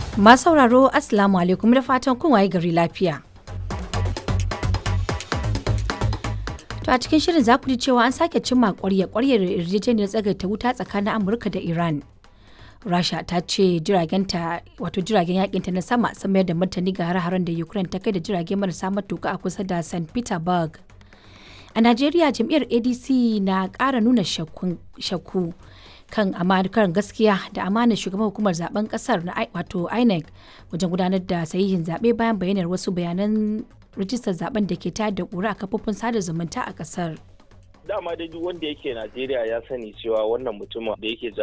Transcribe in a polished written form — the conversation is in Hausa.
Masu sauraro Assalamu alaikum da fatan kun waye gari lafiya. To a cikin shirin za ku ji cewa an sake cimma ƙwarya-ƙwaryar yarjejeniyar tsagaita wuta tsakanin Amurka da Iran. Rasha ta ce jiragen yakinta na sama sun mayar da martani ga hare-haren da Ukraine ta kai da jirage marasa matuka a kusa da St. Petersburg. A Najeriya jam'iyyar ADC na ƙara nuna shakku kan amakar gaskiya da amanar shugaban hukumar zaben kasar na wato INEC wajen gudanar da sahihin zaɓe bayan bayyanar wasu bayanan rijistar zaben da ke tayar da ƙura a kafofin sada zumunta a kasar. Dama dai duk wanda yake Najeriya ya sani cewa wannan mutumin da yake